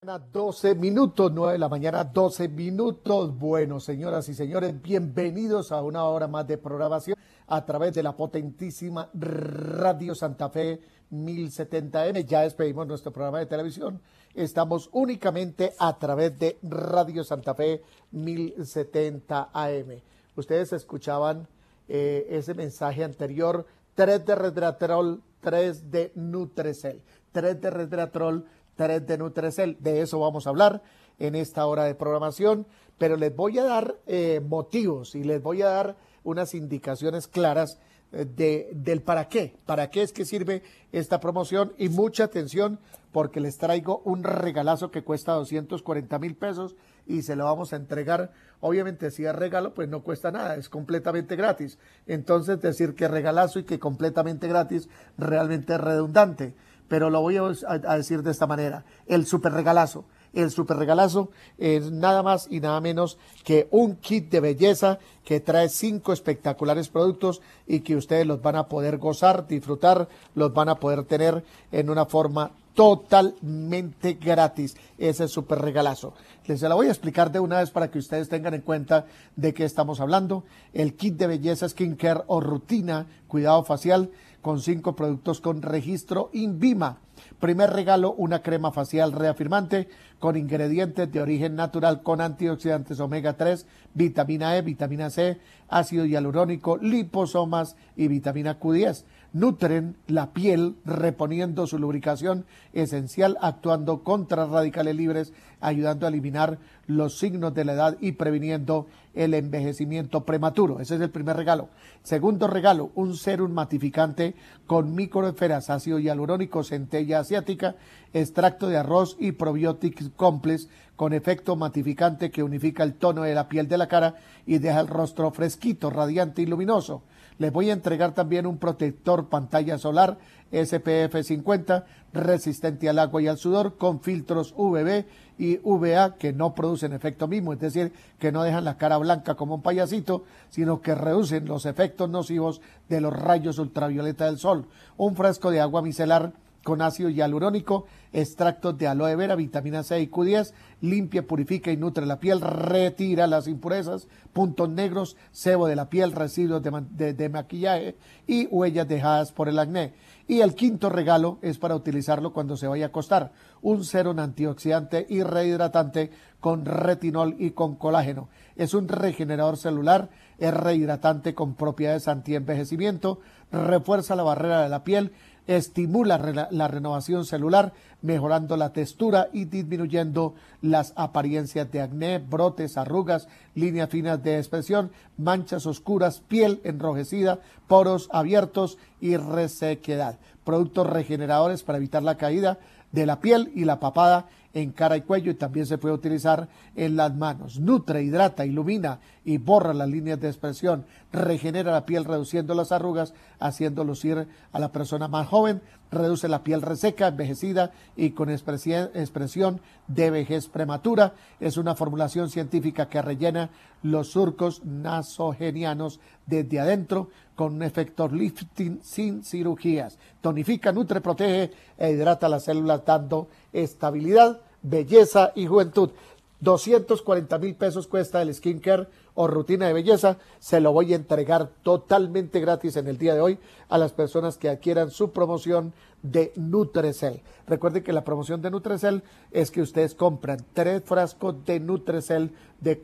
12 minutos, 9 de la mañana, 12 minutos. Bueno, señoras y señores, bienvenidos a una hora más de programación a través de la potentísima Radio Santa Fe 1070M. Ya despedimos nuestro programa de televisión. Estamos únicamente a través de Radio Santa Fe 1070 AM. Ustedes escuchaban ese mensaje anterior: 3 de resveratrol, 3 de Nutrecel, 3 de resveratrol, 3 de Nutrecel. De eso vamos a hablar en esta hora de programación, pero les voy a dar motivos y les voy a dar unas indicaciones claras del para qué es que sirve esta promoción. Y mucha atención, porque les traigo un regalazo que cuesta 240,000 pesos y se lo vamos a entregar. Obviamente, si es regalo, pues no cuesta nada, es completamente gratis. Entonces, decir que regalazo y que completamente gratis realmente es redundante, pero lo voy a decir de esta manera: el super regalazo. El super regalazo es nada más y nada menos que un kit de belleza que trae 5 espectaculares productos y que ustedes los van a poder gozar, disfrutar, los van a poder tener en una forma totalmente gratis. Ese super regalazo les la voy a explicar de una vez para que ustedes tengan en cuenta de qué estamos hablando. El kit de belleza, skincare o rutina, cuidado facial, con 5 productos con registro INVIMA. Primer regalo: una crema facial reafirmante con ingredientes de origen natural, con antioxidantes omega 3, vitamina E, vitamina C, ácido hialurónico, liposomas y vitamina Q10. Nutren la piel reponiendo su lubricación esencial, actuando contra radicales libres, ayudando a eliminar los signos de la edad y previniendo el envejecimiento prematuro. Ese es el primer regalo. Segundo regalo: un serum matificante con microesferas, ácido hialurónico, centella asiática, extracto de arroz y probiotics complex con efecto matificante que unifica el tono de la piel de la cara y deja el rostro fresquito, radiante y luminoso. Les voy a entregar también un protector pantalla solar SPF 50, resistente al agua y al sudor, con filtros UVB y UVA que no producen efecto mismo, es decir, que no dejan la cara blanca como un payasito, sino que reducen los efectos nocivos de los rayos ultravioleta del sol. Un frasco de agua micelar con ácido hialurónico, extractos de aloe vera, vitamina C y Q10, limpia, purifica y nutre la piel, retira las impurezas, puntos negros, sebo de la piel, residuos de maquillaje y huellas dejadas por el acné. Y el quinto regalo es para utilizarlo cuando se vaya a acostar: un serum antioxidante y rehidratante con retinol y con colágeno. Es un regenerador celular, es rehidratante con propiedades antienvejecimiento, refuerza la barrera de la piel, estimula la renovación celular, mejorando la textura y disminuyendo las apariencias de acné, brotes, arrugas, líneas finas de expresión, manchas oscuras, piel enrojecida, poros abiertos y resequedad. Productos regeneradores para evitar la caída de la piel y la papada en cara y cuello, y también se puede utilizar en las manos. Nutre, hidrata, ilumina y borra las líneas de expresión, regenera la piel reduciendo las arrugas, haciendo lucir a la persona más joven, reduce la piel reseca, envejecida y con expresión de vejez prematura. Es una formulación científica que rellena los surcos nasogenianos desde adentro con un efecto lifting sin cirugías. Tonifica, nutre, protege e hidrata las células, dando estabilidad, belleza y juventud. 240,000 pesos cuesta el skincare o rutina de belleza. Se lo voy a entregar totalmente gratis en el día de hoy a las personas que adquieran su promoción de Nutrecel. Recuerden que la promoción de Nutrecel es que ustedes compran 3 frascos de Nutrecel de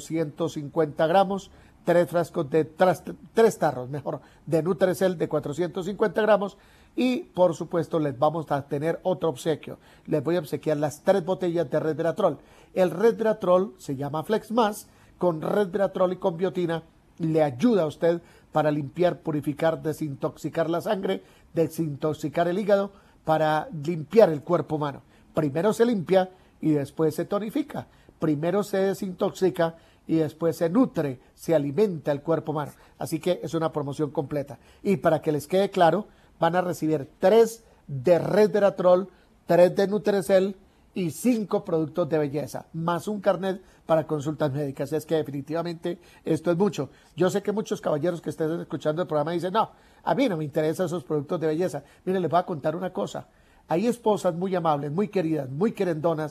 450 gramos, 3 frascos de 3 tarros, mejor, de Nutrecel de 450 gramos. Y por supuesto les vamos a tener otro obsequio. Les voy a obsequiar las 3 botellas de resveratrol. El resveratrol se llama Flex Más. Con resveratrol y con biotina le ayuda a usted para limpiar, purificar, desintoxicar la sangre, desintoxicar el hígado, para limpiar el cuerpo humano. Primero se limpia y después se tonifica. Primero se desintoxica y después se nutre, se alimenta el cuerpo humano. Así que es una promoción completa. Y para que les quede claro, van a recibir 3 de resveratrol, 3 de Nutrecel y 5 productos de belleza, más un carnet para consultas médicas. Es que definitivamente esto es mucho. Yo sé que muchos caballeros que estén escuchando el programa dicen: no, a mí no me interesan esos productos de belleza. Miren, les voy a contar una cosa. Hay esposas muy amables, muy queridas, muy querendonas,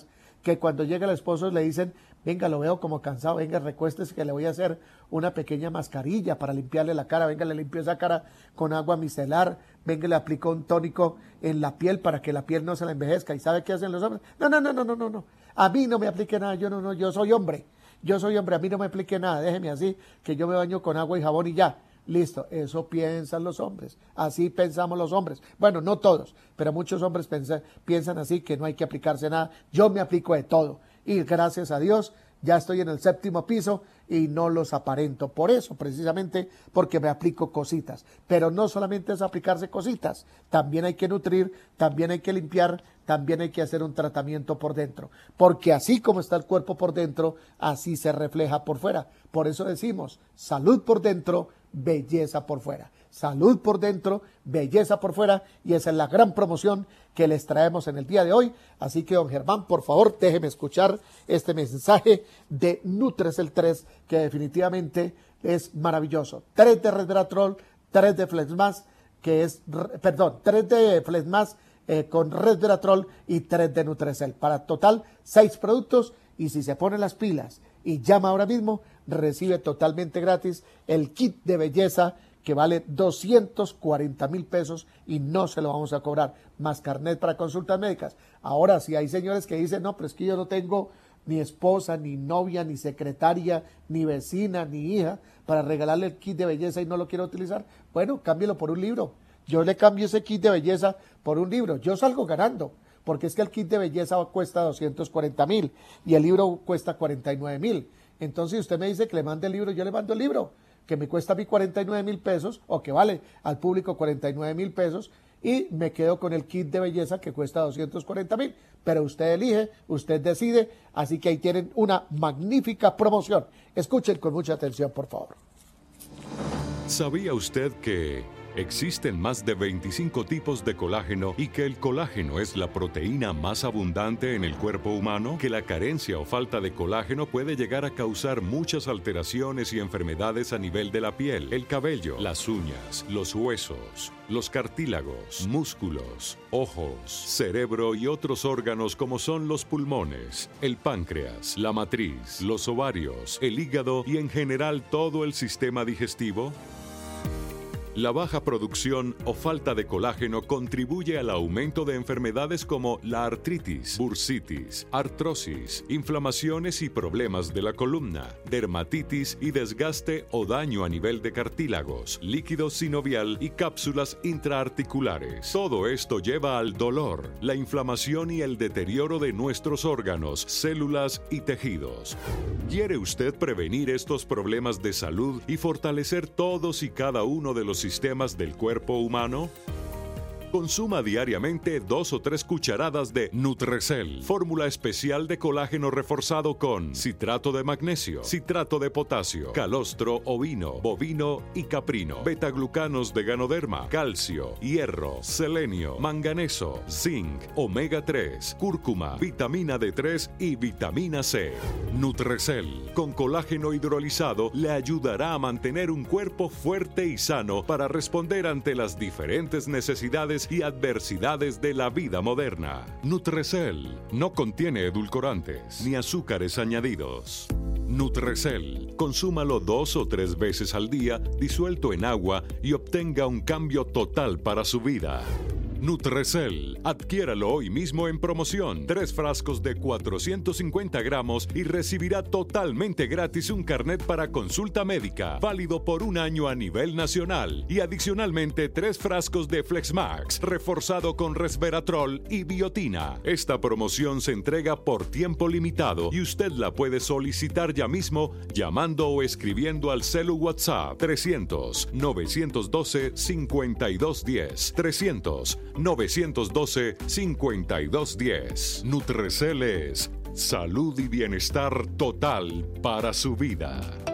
que cuando llega el esposo le dicen, venga, lo veo como cansado, venga, recuéstese que le voy a hacer una pequeña mascarilla para limpiarle la cara, venga, le limpio esa cara con agua micelar, venga, le aplico un tónico en la piel para que la piel no se la envejezca. ¿Y sabe qué hacen los hombres? No, a mí no me aplique nada, yo soy hombre, a mí no me aplique nada, déjeme así, que yo me baño con agua y jabón y ya. Listo, eso piensan los hombres, así pensamos los hombres. Bueno, no todos, pero muchos hombres piensan así, que no hay que aplicarse nada. Yo me aplico de todo y gracias a Dios ya estoy en el 7º piso y no los aparento. Por eso, precisamente, porque me aplico cositas. Pero no solamente es aplicarse cositas, también hay que nutrir, también hay que limpiar, también hay que hacer un tratamiento por dentro. Porque así como está el cuerpo por dentro, así se refleja por fuera. Por eso decimos, salud por dentro, belleza por fuera. Salud por dentro, belleza por fuera, y esa es la gran promoción que les traemos en el día de hoy. Así que, don Germán, por favor, déjeme escuchar este mensaje de Nutrecel 3, que definitivamente es maravilloso. 3 de resveratrol, 3 de Flexmas, 3 de Flexmas con resveratrol y 3 de Nutrecel. Para total 6 productos, y si se pone las pilas y llama ahora mismo, recibe totalmente gratis el kit de belleza que vale 240,000 pesos y no se lo vamos a cobrar, más carnet para consultas médicas. Ahora, si hay señores que dicen, no, pero es que yo no tengo ni esposa, ni novia, ni secretaria, ni vecina, ni hija, para regalarle el kit de belleza y no lo quiero utilizar, bueno, cámbielo por un libro. Yo le cambio ese kit de belleza por un libro. Yo salgo ganando, porque es que el kit de belleza cuesta 240,000 y el libro cuesta 49,000. Entonces, usted me dice que le mande el libro, yo le mando el libro, que me cuesta a mí 49,000 pesos, o que vale al público 49,000 pesos, y me quedo con el kit de belleza que cuesta 240,000. Pero usted elige, usted decide, así que ahí tienen una magnífica promoción. Escuchen con mucha atención, por favor. ¿Sabía usted que existen más de 25 tipos de colágeno y que el colágeno es la proteína más abundante en el cuerpo humano? Que la carencia o falta de colágeno puede llegar a causar muchas alteraciones y enfermedades a nivel de la piel, el cabello, las uñas, los huesos, los cartílagos, músculos, ojos, cerebro y otros órganos como son los pulmones, el páncreas, la matriz, los ovarios, el hígado y en general todo el sistema digestivo. La baja producción o falta de colágeno contribuye al aumento de enfermedades como la artritis, bursitis, artrosis, inflamaciones y problemas de la columna, dermatitis y desgaste o daño a nivel de cartílagos, líquido sinovial y cápsulas intraarticulares. Todo esto lleva al dolor, la inflamación y el deterioro de nuestros órganos, células y tejidos. ¿Quiere usted prevenir estos problemas de salud y fortalecer todos y cada uno de los sistemas del cuerpo humano? Consuma diariamente 2 o 3 cucharadas de Nutrecel, fórmula especial de colágeno reforzado con citrato de magnesio, citrato de potasio, calostro ovino, bovino y caprino, betaglucanos de ganoderma, calcio, hierro, selenio, manganeso, zinc, omega 3, cúrcuma, vitamina D3 y vitamina C. Nutrecel, con colágeno hidrolizado, le ayudará a mantener un cuerpo fuerte y sano para responder ante las diferentes necesidades y adversidades de la vida moderna. Nutrecel no contiene edulcorantes ni azúcares añadidos. Nutrecel, consúmalo 2 o 3 veces al día, disuelto en agua, y obtenga un cambio total para su vida. Nutrecel, adquiéralo hoy mismo en promoción. 3 frascos de 450 gramos y recibirá totalmente gratis un carnet para consulta médica, válido por 1 año a nivel nacional. Y adicionalmente 3 frascos de Flexmax, reforzado con resveratrol y biotina. Esta promoción se entrega por tiempo limitado y usted la puede solicitar ya mismo llamando o escribiendo al celu WhatsApp 300-912-5210. 300-912-5210. Nutrecel es salud y bienestar total para su vida.